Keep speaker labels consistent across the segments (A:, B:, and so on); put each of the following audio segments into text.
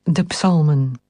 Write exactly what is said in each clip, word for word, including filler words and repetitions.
A: De psalmen.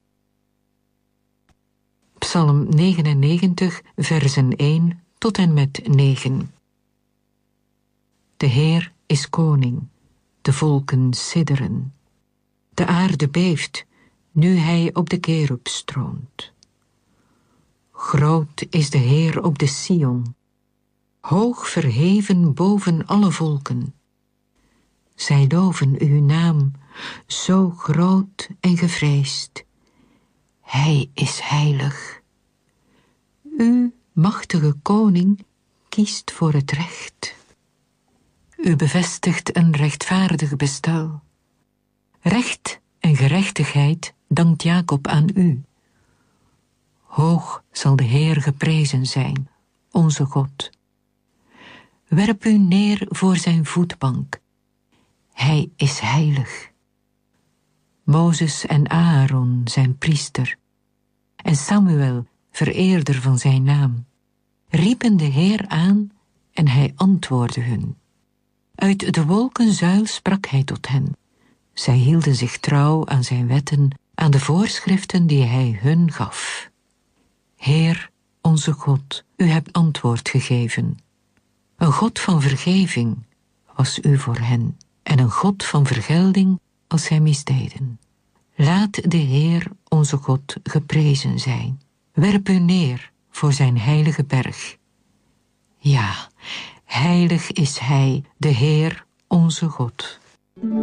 A: Psalm negenennegentig, versen één tot en met negen. De Heer is koning, de volken sidderen. De aarde beeft, nu hij op de kerub stroont. Groot is de Heer op de Sion, hoog verheven boven alle volken. Zij loven uw naam, zo groot en gevreesd. Hij is heilig. U, machtige koning, kiest voor het recht. U bevestigt een rechtvaardig bestel. Recht en gerechtigheid dankt Jacob aan u. Hoog zal de Heer geprezen zijn, onze God. Werp u neer voor zijn voetbank. Hij is heilig. Mozes en Aaron zijn priester, en Samuel, vereerder van zijn naam, riepen de Heer aan en hij antwoordde hun. Uit de wolkenzuil sprak hij tot hen. Zij hielden zich trouw aan zijn wetten, aan de voorschriften die hij hun gaf. Heer, onze God, u hebt antwoord gegeven. Een God van vergeving was u voor hen, en een God van vergelding als zij misdeden. Laat de Heer, onze God, geprezen zijn. Werp u neer voor zijn heilige berg. Ja, heilig is hij, de Heer, onze God.